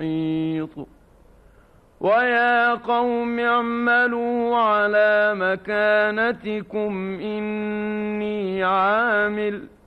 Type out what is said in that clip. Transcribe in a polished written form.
محيط ويا قوم اعملوا على مكانتكم إني عامل